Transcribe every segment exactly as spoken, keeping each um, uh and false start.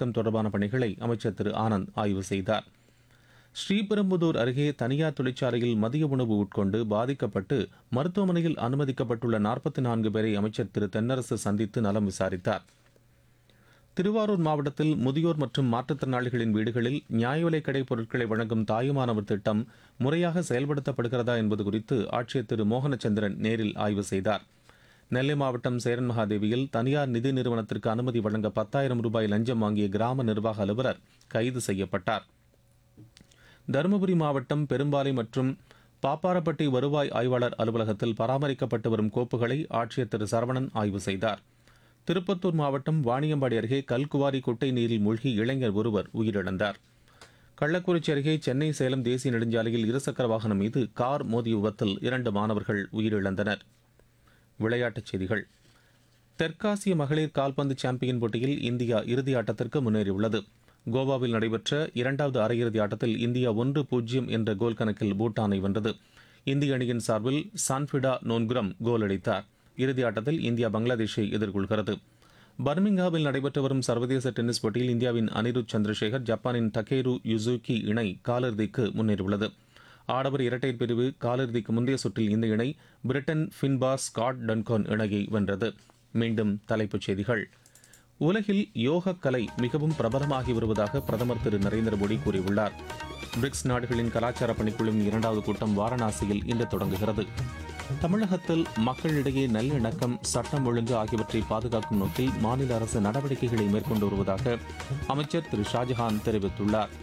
நீக்கம் தொடர்பான பணிகளை அமைச்சர் திரு ஆனந்த் ஆய்வு செய்தார். ஸ்ரீபெரும்புதூர் அருகே தனியார் தொழிற்சாலையில் மதிய உணவு உட்கொண்டு பாதிக்கப்பட்டு மருத்துவமனையில் அனுமதிக்கப்பட்டுள்ள நாற்பத்தி நான்கு பேரை அமைச்சர் திரு தென்னரசு சந்தித்து நலம் விசாரித்தார். திருவாரூர் மாவட்டத்தில் முதியோர் மற்றும் மாற்றுத்திறனாளிகளின் வீடுகளில் நியாய விலைக் கடை பொருட்களை வழங்கும் தாயுமானவர் திட்டம் முறையாக செயல்படுத்தப்படுகிறதா என்பது குறித்து ஆட்சியர் திரு மோகனச்சந்திரன் நேரில் ஆய்வு செய்தார். நெல்லை மாவட்டம் சேரன் மகாதேவியில் தனியார் நிதி நிறுவனத்திற்கு அனுமதி வழங்க பத்தாயிரம் ரூபாய் லஞ்சம் வாங்கிய கிராம நிர்வாக அலுவலர் கைது செய்யப்பட்டார். தருமபுரி மாவட்டம் பெரும்பாலை மற்றும் பாப்பாரப்பட்டி வருவாய் ஆய்வாளர் அலுவலகத்தில் பராமரிக்கப்பட்டு வரும் கோப்புகளை ஆட்சியர் திரு சரவணன் ஆய்வு செய்தார். திருப்பத்தூர் மாவட்டம் வாணியம்பாடி அருகே கல்குவாரி குட்டை நீரில் மூழ்கி இளைஞர் ஒருவர் உயிரிழந்தார். கள்ளக்குறிச்சி அருகே சென்னை சேலம் தேசிய நெடுஞ்சாலையில் இருசக்கர வாகனம் மீது கார் மோதிய விபத்தில் இரண்டு மாணவர்கள் உயிரிழந்தனர். விளையாட்டுச் செய்திகள். தெற்காசிய மகளிர் கால்பந்து சாம்பியன் போட்டியில் இந்தியா இறுதி ஆட்டத்திற்கு முன்னேறியுள்ளது. கோவாவில் நடைபெற்ற இரண்டாவது அரையிறுதி ஆட்டத்தில் இந்தியா ஒன்று பூஜ்ஜியம் என்ற கோல் கணக்கில் பூட்டானை வென்றது. இந்திய அணியின் சார்பில் சான்ஃபிடா நோன்குரம் கோல் அடித்தார். இறுதி ஆட்டத்தில் இந்தியா பங்களாதேஷை எதிர்கொள்கிறது. பர்மிங்ஹாமில் நடைபெற்று வரும் சர்வதேச டென்னிஸ் போட்டியில் இந்தியாவின் அனிருத் சந்திரசேகர் ஜப்பானின் டகேரு யுசுகி இணை காலிறுதிக்கு முன்னேறியுள்ளது. ஆடவர் இரட்டையர் பிரிவு காலிறுதிக்கு முந்தைய சுற்றில் இந்த இணை பிரிட்டன் ஃபின்பார் ஸ்காட் டன்கான் இணையை வென்றது. மீண்டும் தலைப்புச் செய்திகள். உலகில் யோக கலை மிகவும் பிரபலமாகி வருவதாக பிரதமர் திரு நரேந்திர மோடி கூறியுள்ளார். பிரிக்ஸ் நாடுகளின் கலாச்சார பணிக்குழுவின் இரண்டாவது கூட்டம் வாரணாசியில் இன்று தொடங்குகிறது. தமிழகத்தில் மக்களிடையே நல்லிணக்கம், சட்டம் ஒழுங்கு ஆகியவற்றை பாதுகாக்கும் நோக்கில் மாநில அரசு நடவடிக்கைகளை மேற்கொண்டு வருவதாக அமைச்சர் திரு ஷாஜஹான் தெரிவித்துள்ளார்.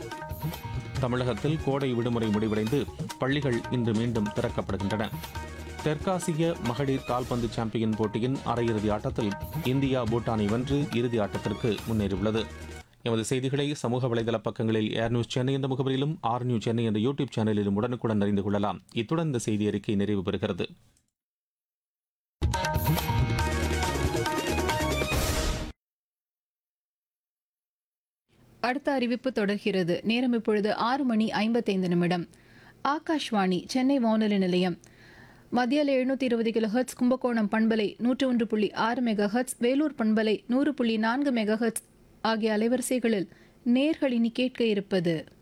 தமிழகத்தில் கோடை விடுமுறை முடிவடைந்து பள்ளிகள் இன்று மீண்டும் திறக்கப்படுகின்றன. தெற்காசிய மகளிர் கால்பந்து சாம்பியன் போட்டியின் அரையிறுதி ஆட்டத்தில் இந்தியா பூட்டானை வென்று இறுதி ஆட்டத்திற்கு முன்னேறியுள்ளது. எமது செய்திகளை சமூக வலைதள பக்கங்களில் ஏர் நியூஸ் சென்னை என்ற முகவரியிலும் ஆர் நியூஸ் சென்னை என்ற யூடியூப் சேனலிலும் உடனுக்குடன் அறிந்து கொள்ளலாம். இத்துடன் இந்த செய்தி அறிக்கை நிறைவு பெறுகிறது. அடுத்த அறிவிப்பு தொடர்கிறது. நேரம் இப்பொழுது ஆறு மணி ஐம்பத்தைந்து நிமிடம். ஆகாஷ்வாணி சென்னை வானொலி நிலையம். மத்தியில் எழுநூற்றி இருபது கிலோ ஹெர்ட்ஸ், கும்பகோணம் பண்பலை நூற்று ஒன்று புள்ளி ஆறு மெகா ஹெர்ட்ஸ், வேலூர் பண்பலை நூறு புள்ளி நான்கு மெகா ஹெர்ட்ஸ் ஆகிய அலைவரிசைகளில் நேர்களினி கேட்க இருப்பது